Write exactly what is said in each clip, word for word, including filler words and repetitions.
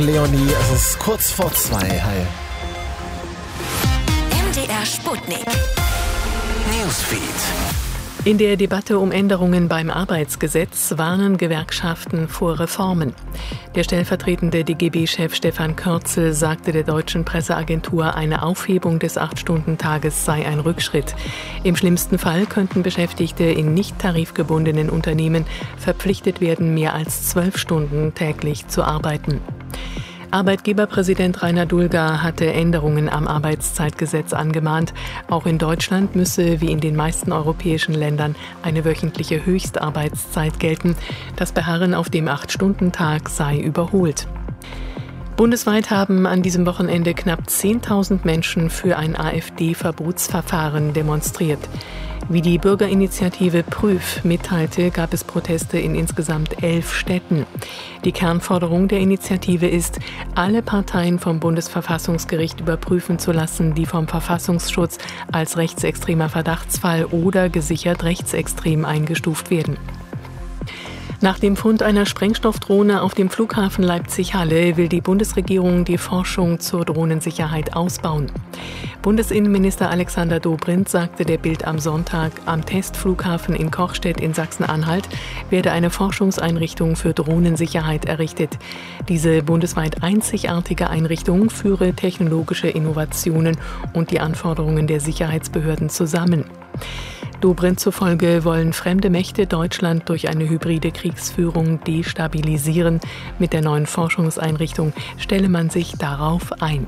Leonie, es ist kurz vor zwei. Hi. M D R Sputnik. Newsfeed. In der Debatte um Änderungen beim Arbeitsgesetz warnen Gewerkschaften vor Reformen. Der stellvertretende D G B-Chef Stefan Körzel sagte der deutschen Presseagentur, eine Aufhebung des acht-Stunden-Tages sei ein Rückschritt. Im schlimmsten Fall könnten Beschäftigte in nicht tarifgebundenen Unternehmen verpflichtet werden, mehr als zwölf Stunden täglich zu arbeiten. Arbeitgeberpräsident Rainer Dulger hatte Änderungen am Arbeitszeitgesetz angemahnt. Auch in Deutschland müsse, wie in den meisten europäischen Ländern, eine wöchentliche Höchstarbeitszeit gelten. Das Beharren auf dem acht-Stunden-Tag sei überholt. Bundesweit haben an diesem Wochenende knapp zehntausend Menschen für ein AfD-Verbotsverfahren demonstriert. Wie die Bürgerinitiative Prüf mitteilte, gab es Proteste in insgesamt elf Städten. Die Kernforderung der Initiative ist, alle Parteien vom Bundesverfassungsgericht überprüfen zu lassen, die vom Verfassungsschutz als rechtsextremer Verdachtsfall oder gesichert rechtsextrem eingestuft werden. Nach dem Fund einer Sprengstoffdrohne auf dem Flughafen Leipzig-Halle will die Bundesregierung die Forschung zur Drohnensicherheit ausbauen. Bundesinnenminister Alexander Dobrindt sagte der Bild am Sonntag, am Testflughafen in Kochstedt in Sachsen-Anhalt werde eine Forschungseinrichtung für Drohnensicherheit errichtet. Diese bundesweit einzigartige Einrichtung führe technologische Innovationen und die Anforderungen der Sicherheitsbehörden zusammen. Dobrindt zufolge wollen fremde Mächte Deutschland durch eine hybride Kriegsführung destabilisieren. Mit der neuen Forschungseinrichtung stelle man sich darauf ein.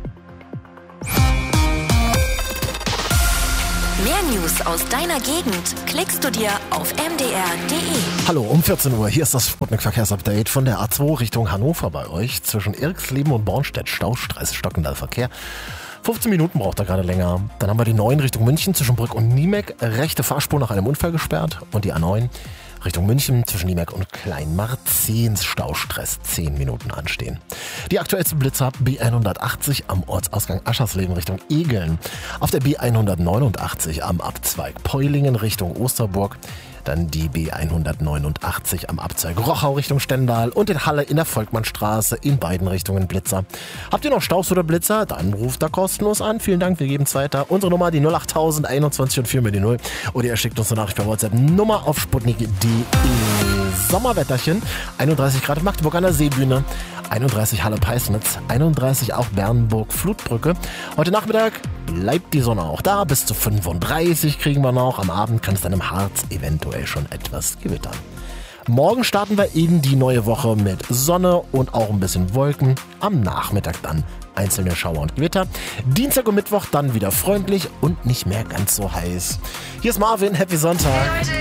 Mehr News aus deiner Gegend klickst du dir auf m d r punkt d e. Hallo, um vierzehn Uhr, hier ist das Sputnik-Verkehrsupdate von der A zwei Richtung Hannover bei euch. Zwischen Irxleben und Bornstedt Staustress, stockender Verkehr. fünfzehn Minuten braucht er gerade länger. Dann haben wir die neun Richtung München zwischen Brück und Niemek. Rechte Fahrspur nach einem Unfall gesperrt. Und die A neun Richtung München zwischen Niemek und Kleinmarzens Staustress. zehn Minuten anstehen. Die aktuellste Blitzer B hundertachtzig am Ortsausgang Aschersleben Richtung Egeln. Auf der B hundertneunundachtzig am Abzweig Peulingen Richtung Osterburg. Dann die B hundertneunundachtzig am Abzweig Rochau Richtung Stendal und in Halle in der Volkmannstraße in beiden Richtungen Blitzer. Habt ihr noch Staus oder Blitzer? Dann ruft da kostenlos an. Vielen Dank, wir geben es weiter. Unsere Nummer, die null acht tausend einundzwanzig und vier mit die null. Oder ihr schickt uns eine Nachricht per WhatsApp. Nummer auf sputnik punkt d e. Sommerwetterchen. einunddreißig Grad Magdeburg an der Seebühne. einunddreißig Halle Peisnitz. einunddreißig auch Bernburg Flutbrücke. Heute Nachmittag bleibt die Sonne auch da. Bis zu fünfunddreißig kriegen wir noch. Am Abend kann es dann im Harz eventuell schon etwas gewittern. Morgen starten wir in die neue Woche mit Sonne und auch ein bisschen Wolken. Am Nachmittag dann einzelne Schauer und Gewitter. Dienstag und Mittwoch dann wieder freundlich und nicht mehr ganz so heiß. Hier ist Marvin, Happy Sonntag.